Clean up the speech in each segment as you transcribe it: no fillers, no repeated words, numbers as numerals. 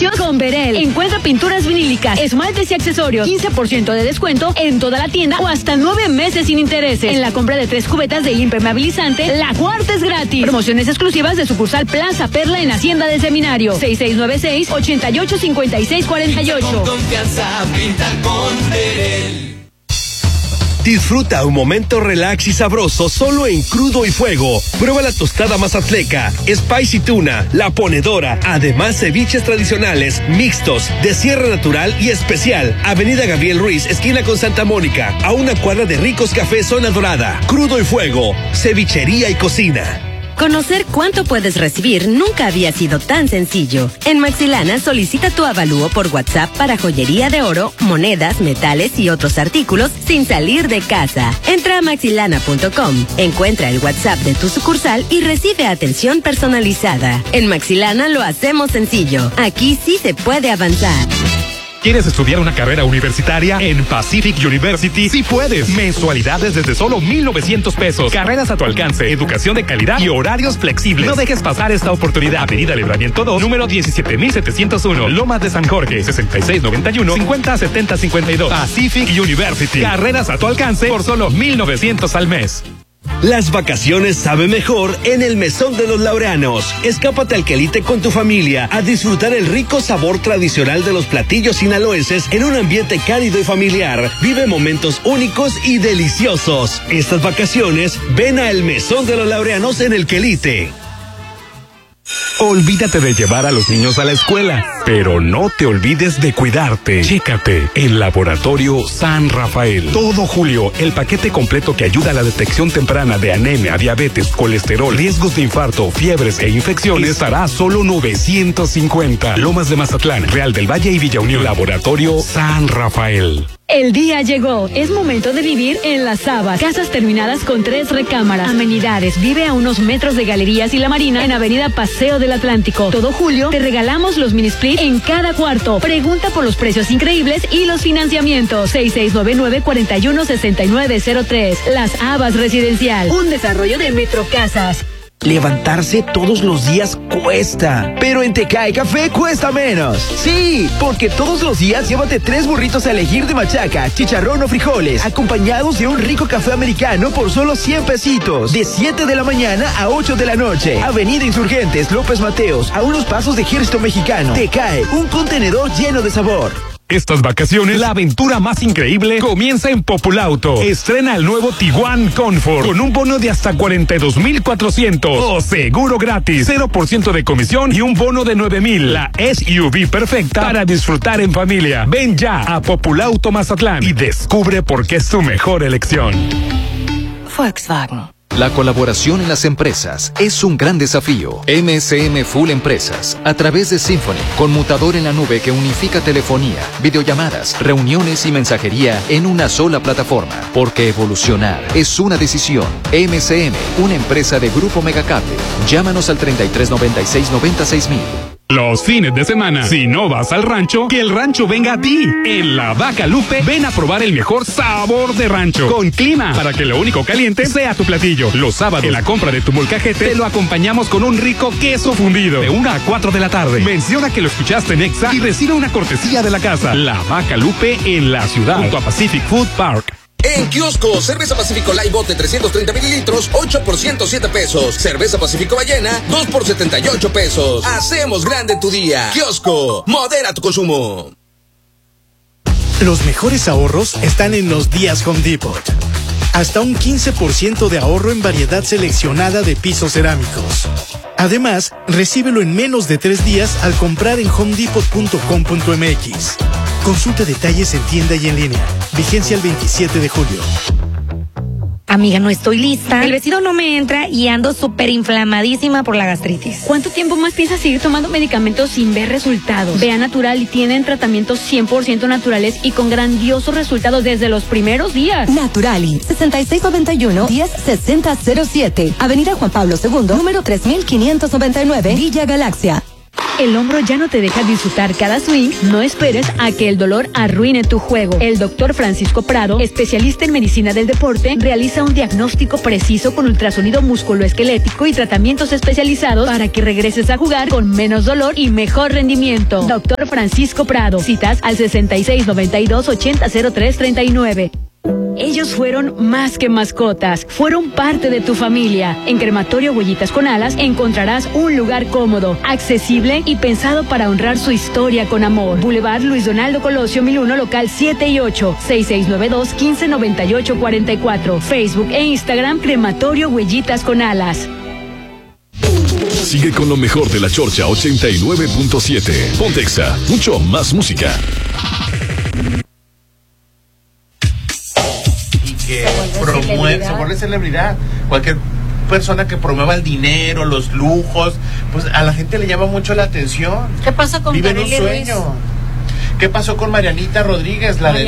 inicio con Verel. Encuentra pinturas vinílicas, esmaltes y accesorios. 15% de descuento en toda la tienda o hasta 9 meses sin intereses. En la compra de 3 cubetas de impermeabilizante, la cuarta es gratis. Promociones exclusivas de sucursal Plaza Perla en Hacienda del Seminario. 6696-885648. Con confianza, pinta con Verel. Disfruta un momento relax y sabroso solo en Crudo y Fuego. Prueba la tostada mazatleca, spicy tuna, la ponedora, además ceviches tradicionales, mixtos, de sierra natural y especial. Avenida Gabriel Ruiz, esquina con Santa Mónica, a una cuadra de Ricos Café Zona Dorada. Crudo y Fuego, cevichería y cocina. Conocer cuánto puedes recibir nunca había sido tan sencillo. En Maxilana solicita tu avalúo por WhatsApp para joyería de oro, monedas, metales y otros artículos sin salir de casa. Entra a maxilana.com, encuentra el WhatsApp de tu sucursal y recibe atención personalizada. En Maxilana lo hacemos sencillo. Aquí sí se puede avanzar. ¿Quieres estudiar una carrera universitaria? En Pacific University sí puedes. Mensualidades desde solo 1,900 pesos. Carreras a tu alcance, educación de calidad y horarios flexibles. No dejes pasar esta oportunidad. Avenida Libramiento 2, número 17701, Lomas de San Jorge, 6691-507052. Pacific University. Carreras a tu alcance por solo 1,900 al mes. Las vacaciones saben mejor en el Mesón de los Laureanos. Escápate al Quelite con tu familia a disfrutar el rico sabor tradicional de los platillos sinaloenses en un ambiente cálido y familiar. Vive momentos únicos y deliciosos. Estas vacaciones, ven a el Mesón de los Laureanos en el Quelite. Olvídate de llevar a los niños a la escuela, pero no te olvides de cuidarte. Chécate en Laboratorio San Rafael. Todo julio, el paquete completo que ayuda a la detección temprana de anemia, diabetes, colesterol, riesgos de infarto, fiebres e infecciones estará a solo 950. Lomas de Mazatlán, Real del Valle y Villa Unión. Laboratorio San Rafael. El día llegó. Es momento de vivir en Las Sabas. Casas terminadas con 3 recámaras. Amenidades. Vive a unos metros de Galerías y La Marina en Avenida Paseo del Atlántico. Todo julio te regalamos los mini split en cada cuarto. Pregunta por los precios increíbles y los financiamientos. 6699-416903. Las Habas Residencial. Un desarrollo de Metrocasas. Levantarse todos los días cuesta, pero en Tecae Café cuesta menos. Sí, porque todos los días llévate 3 burritos a elegir de machaca, chicharrón o frijoles, acompañados de un rico café americano por solo 100 pesitos. De 7 de la mañana a 8 de la noche. Avenida Insurgentes, López Mateos, a unos pasos de Ejército Mexicano. Tecae, un contenedor lleno de sabor. Estas vacaciones, la aventura más increíble comienza en Populauto. Estrena el nuevo Tiguan Comfort con un bono de hasta 42,400 o seguro gratis, 0% de comisión y un bono de 9,000. La SUV perfecta para disfrutar en familia. Ven ya a Populauto Mazatlán y descubre por qué es tu mejor elección. Volkswagen. La colaboración en las empresas es un gran desafío. MSM Full Empresas, a través de Symphony, conmutador en la nube que unifica telefonía, videollamadas, reuniones y mensajería en una sola plataforma. Porque evolucionar es una decisión. MSM, una empresa de Grupo Megacable. Llámanos al 3396-96000. Los fines de semana, si no vas al rancho, que el rancho venga a ti. En La Vaca Lupe, ven a probar el mejor sabor de rancho, con clima, para que lo único caliente sea tu platillo. Los sábados, en la compra de tu molcajete, te lo acompañamos con un rico queso fundido, de 1 a 4 de la tarde. Menciona que lo escuchaste en Exa y recibe una cortesía de la casa. La Vaca Lupe en la ciudad, junto a Pacific Food Park. En Kiosco, cerveza Pacífico Light Bote 330 mililitros, 8 por 107 pesos. Cerveza Pacífico Ballena, 2 por 78 pesos. Hacemos grande tu día. Kiosco, modera tu consumo. Los mejores ahorros están en los días Home Depot. Hasta un 15% de ahorro en variedad seleccionada de pisos cerámicos. Además, recíbelo en menos de 3 días al comprar en homedepot.com.mx. Consulta detalles en tienda y en línea. Vigencia el 27 de julio. Amiga, no estoy lista. El vestido no me entra y ando súper inflamadísima por la gastritis. ¿Cuánto tiempo más piensas seguir tomando medicamentos sin ver resultados? Ve a Natural y tienen tratamientos 100% naturales y con grandiosos resultados desde los primeros días. Naturali, 6691-106007. Avenida Juan Pablo II, número 3599, Villa Galaxia. ¿El hombro ya no te deja disfrutar cada swing? No esperes a que el dolor arruine tu juego. El doctor Francisco Prado, especialista en medicina del deporte, realiza un diagnóstico preciso con ultrasonido musculoesquelético y tratamientos especializados para que regreses a jugar con menos dolor y mejor rendimiento. Doctor Francisco Prado. Citas al 6692-800339. Ellos fueron más que mascotas, fueron parte de tu familia. En Crematorio Huellitas con Alas encontrarás un lugar cómodo, accesible y pensado para honrar su historia con amor. Boulevard Luis Donaldo Colosio 1001, local 7 y 8, 6692-159844. Facebook e Instagram Crematorio Huellitas con Alas. Sigue con lo mejor de la Chorcha 89.7. Pontexa, mucho más música. Que se vuelve celebridad. Cualquier persona que promueva el dinero, los lujos, pues a la gente le llama mucho la atención. ¿Qué pasa con Viven un sueño? ¿Qué pasó con Marianita Rodríguez? La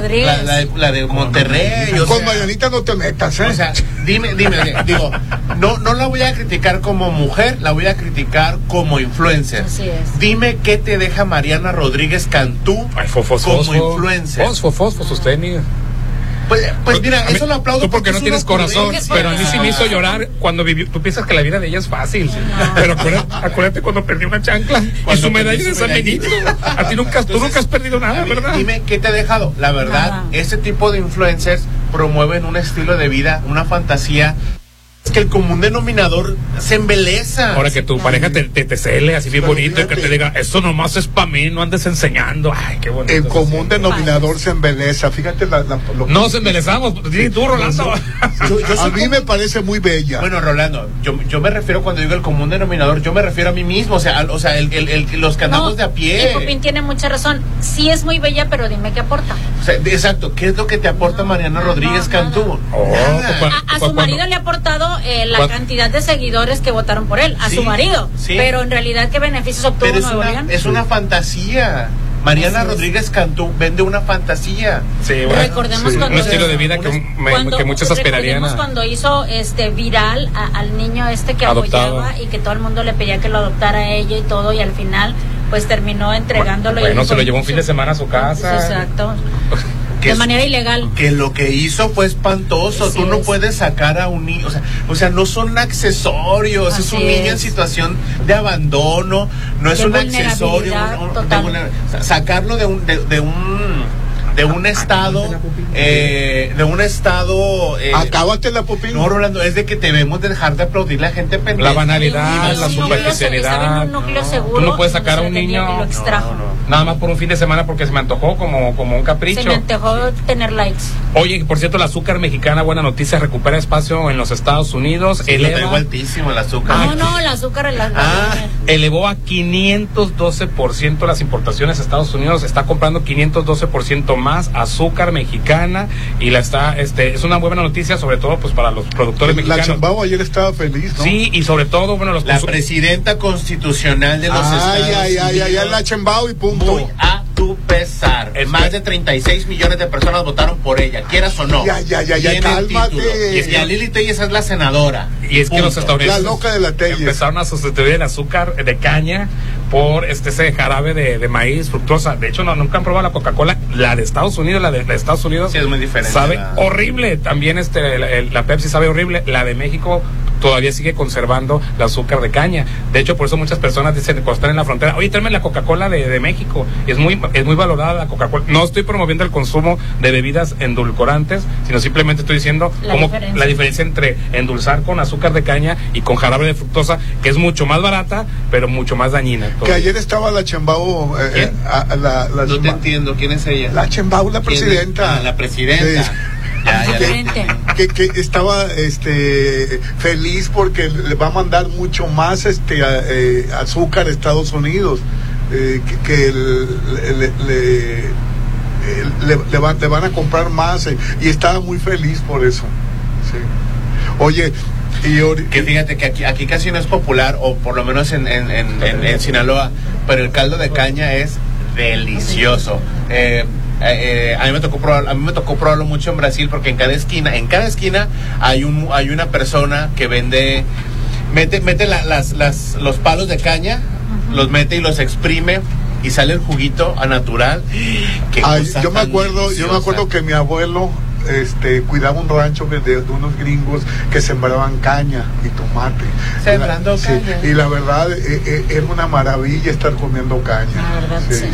de Monterrey. Con Marianita no te metas, ¿eh? O sea, dime, digo, no la voy a criticar como mujer, la voy a criticar como influencer. Así es. Dime qué te deja Mariana Rodríguez Cantú como influencer. Fosfo, sus tenis. Pues mira, eso lo aplaudo. Tú porque no tienes corazón, pero a mí sí me hizo llorar cuando vivió. Tú piensas que la vida de ella es fácil, pero acuérdate cuando perdió una chancla y su medalla de San Benito. A ti tú nunca has perdido nada, ¿verdad? Dime, ¿qué te ha dejado? La verdad, ese tipo de influencers promueven un estilo de vida, una fantasía. Es que el común denominador se embeleza. Ahora que tu pareja te cele así bien bonito y que te diga, eso nomás es para mí, no andes enseñando. Ay, qué bonito. El común denominador se embeleza. Fíjate nos embelezamos. Sí, tú, Rolando. A mí me parece muy bella. Bueno, Rolando, yo me refiero cuando digo el común denominador, yo me refiero a mí mismo. O sea, los que andamos de a pie. Popín tiene mucha razón. Sí es muy bella, pero dime qué aporta. O sea, exacto. ¿Qué es lo que te aporta Mariana Rodríguez Cantú? A su marido le ha aportado la cantidad de seguidores que votaron por él, a su marido, pero en realidad ¿qué beneficios obtuvo Nuevo León? Es una fantasía. Mariana Rodríguez Cantú vende una fantasía. Sí, bueno, recordemos cuando un estilo de vida que muchos aspirarían. Recordemos cuando hizo viral al niño que adoptado, apoyaba y que todo el mundo le pedía que lo adoptara a ella y todo, y al final pues terminó entregándolo. Bueno, se lo llevó un fin de semana a su casa. Exacto. De manera ilegal. Que lo que hizo fue espantoso. Tú no puedes sacar a un niño. O sea, no son accesorios. Es un niño en situación de abandono. No es un accesorio. Sacarlo de un estado. Acábate la Popín. No, Rolando, es de que debemos dejar de aplaudir la gente pendeja. La banalidad, la superficialidad. Tú no puedes sacar a un niño nada más por un fin de semana porque se me antojó como un capricho. Se me antojó tener likes. Oye, por cierto, el azúcar mexicana, buena noticia, recupera espacio en los Estados Unidos. Sí, eleva altísimo el azúcar. No, el azúcar elevó a 512% las importaciones a Estados Unidos. Está comprando 512% más azúcar mexicana y es una buena noticia, sobre todo pues para los productores mexicanos. La Chambao ayer estaba feliz, ¿no? Sí, y sobre todo, bueno, la presidenta constitucional de los Estados Unidos. La Chambao y punto. Muy a tu pesar. Más de 36 millones de personas votaron por ella, quieras o no. Ya, cálmate. Y a Lili Telles es la senadora. Y es que los estadounidenses la loca de la Telles empezaron a sustituir el azúcar de caña por ese jarabe de maíz fructosa. De hecho, nunca han probado la Coca-Cola. La de Estados Unidos, sí, es muy diferente. Sabe horrible. También la Pepsi sabe horrible. La de México todavía sigue conservando el azúcar de caña. De hecho, por eso muchas personas dicen cuando están en la frontera, oye, tráeme la Coca-Cola de México. Es muy valorada la Coca-Cola. No estoy promoviendo el consumo de bebidas endulcorantes, sino simplemente estoy diciendo la diferencia entre endulzar con azúcar de caña y con jarabe de fructosa, que es mucho más barata, pero mucho más dañina. Que ayer estaba la Chambao. No te entiendo, ¿quién es ella? La Chambao, la presidenta. La presidenta. Sí. Que estaba feliz porque le va a mandar mucho más azúcar a Estados Unidos, le van a comprar más, y estaba muy feliz por eso. Sí. Oye, que fíjate que aquí casi no es popular, o por lo menos en Sinaloa, pero el caldo de caña es delicioso. A mí me tocó probarlo mucho en Brasil, porque en cada esquina hay una persona que mete los palos de caña, los mete y los exprime y sale el juguito a natural. Yo me acuerdo que mi abuelo cuidaba un rancho de unos gringos que sembraban caña y tomate. Sembrando caña. Y la verdad, era una maravilla estar comiendo caña. La verdad, sí.